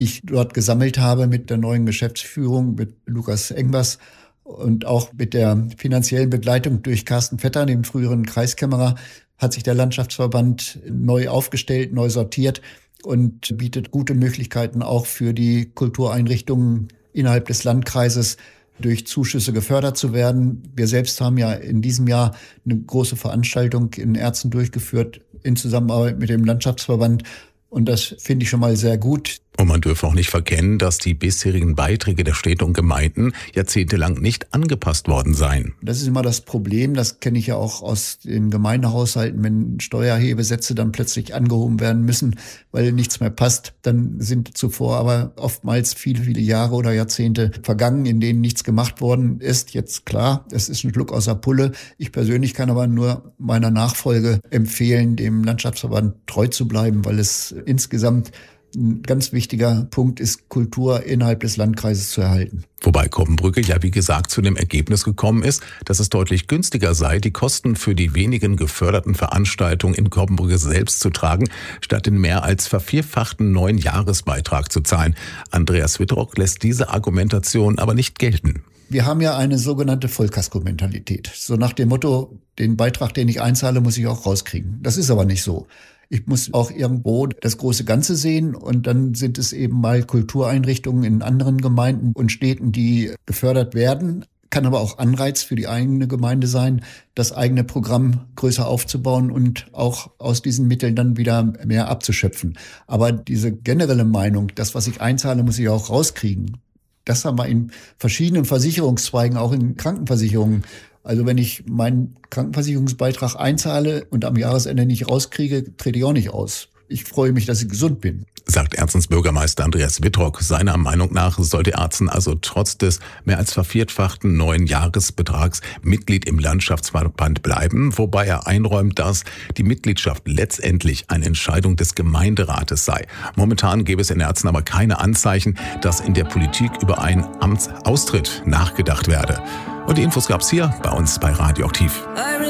ich dort gesammelt habe mit der neuen Geschäftsführung, mit Lukas Engbers und auch mit der finanziellen Begleitung durch Carsten Vetter, dem früheren Kreiskämmerer, hat sich der Landschaftsverband neu aufgestellt, neu sortiert und bietet gute Möglichkeiten auch für die Kultureinrichtungen innerhalb des Landkreises durch Zuschüsse gefördert zu werden. Wir selbst haben ja in diesem Jahr eine große Veranstaltung in Erzen durchgeführt in Zusammenarbeit mit dem Landschaftsverband. Und das finde ich schon mal sehr gut. Und man dürfe auch nicht verkennen, dass die bisherigen Beiträge der Städte und Gemeinden jahrzehntelang nicht angepasst worden seien. Das ist immer das Problem, das kenne ich ja auch aus den Gemeindehaushalten, wenn Steuerhebesätze dann plötzlich angehoben werden müssen, weil nichts mehr passt, dann sind zuvor aber oftmals viele, viele Jahre oder Jahrzehnte vergangen, in denen nichts gemacht worden ist. Jetzt klar, es ist ein Schluck aus der Pulle. Ich persönlich kann aber nur meiner Nachfolge empfehlen, dem Landschaftsverband treu zu bleiben, weil es insgesamt ein ganz wichtiger Punkt ist, Kultur innerhalb des Landkreises zu erhalten. Wobei Koppenbrücke ja wie gesagt zu dem Ergebnis gekommen ist, dass es deutlich günstiger sei, die Kosten für die wenigen geförderten Veranstaltungen in Koppenbrücke selbst zu tragen, statt den mehr als vervierfachten neuen Jahresbeitrag zu zahlen. Andreas Wittrock lässt diese Argumentation aber nicht gelten. Wir haben ja eine sogenannte Vollkasko-Mentalität. So nach dem Motto, den Beitrag, den ich einzahle, muss ich auch rauskriegen. Das ist aber nicht so. Ich muss auch irgendwo das große Ganze sehen und dann sind es eben mal Kultureinrichtungen in anderen Gemeinden und Städten, die gefördert werden. Kann aber auch Anreiz für die eigene Gemeinde sein, das eigene Programm größer aufzubauen und auch aus diesen Mitteln dann wieder mehr abzuschöpfen. Aber diese generelle Meinung, das, was ich einzahle, muss ich auch rauskriegen. Das haben wir in verschiedenen Versicherungszweigen, auch in Krankenversicherungen. Also wenn ich meinen Krankenversicherungsbeitrag einzahle und am Jahresende nicht rauskriege, trete ich auch nicht aus. Ich freue mich, dass ich gesund bin. Sagt Erzens Bürgermeister Andreas Wittrock. Seiner Meinung nach sollte Erzen also trotz des mehr als vervierfachten neuen Jahresbetrags Mitglied im Landschaftsverband bleiben, wobei er einräumt, dass die Mitgliedschaft letztendlich eine Entscheidung des Gemeinderates sei. Momentan gäbe es in Erzen aber keine Anzeichen, dass in der Politik über einen Amtsaustritt nachgedacht werde. Und die Infos gab's hier bei uns bei Radioaktiv.